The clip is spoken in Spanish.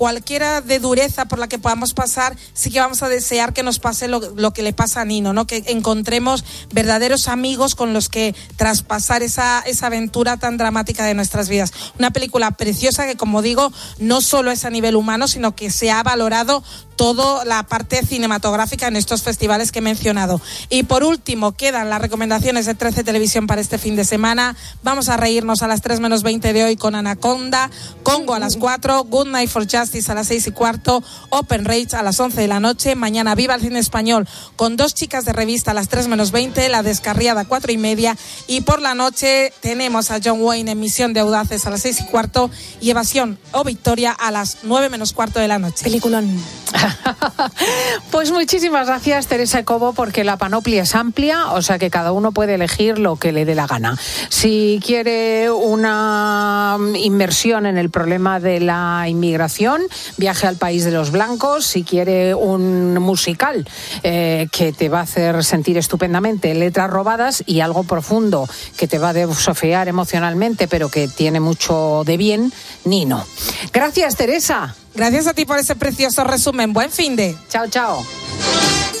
cualquiera de dureza por la que podamos pasar, sí que vamos a desear que nos pase lo que le pasa a Nino, ¿no? Que encontremos verdaderos amigos con los que traspasar esa aventura tan dramática de nuestras vidas. Una película preciosa que, como digo, no solo es a nivel humano, sino que se ha valorado toda la parte cinematográfica en estos festivales que he mencionado. Y por último, quedan las recomendaciones de 13 Televisión para este fin de semana. Vamos a reírnos a las 3 menos 20 de hoy con Anaconda, Congo a las 4, Good Night for Justice a las 6:15, Open Rage a las 11 de la noche. Mañana Viva el Cine Español con Dos chicas de revista a las 3 menos 20, La Descarriada 4:30, y por la noche tenemos a John Wayne en Misión de Audaces a las 6:15 y Evasión o Victoria a las 9 menos cuarto de la noche. Peliculón. Pues muchísimas gracias, Teresa Cobo, porque la panoplia es amplia, o sea que cada uno puede elegir lo que le dé la gana. Si quiere una inmersión en el problema de la inmigración, Viaje al País de los Blancos. Si quiere un musical que te va a hacer sentir estupendamente, Letras robadas, y algo profundo que te va a desafiar emocionalmente, pero que tiene mucho de bien, Nino. Gracias, Teresa. Gracias a ti por ese precioso resumen. Buen fin de. Chao, chao.